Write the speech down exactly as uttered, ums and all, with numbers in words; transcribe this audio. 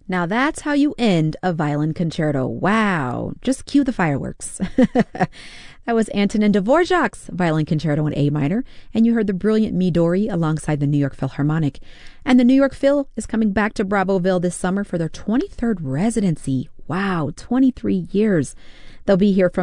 Now that's how you end a violin concerto. Wow. Just cue the fireworks. That was Antonin Dvorak's Violin Concerto in A minor, and you heard the brilliant Midori alongside the New York Philharmonic. And the New York Phil is coming back to Bravoville this summer for their twenty-third residency. Wow, twenty-three years. They'll be here from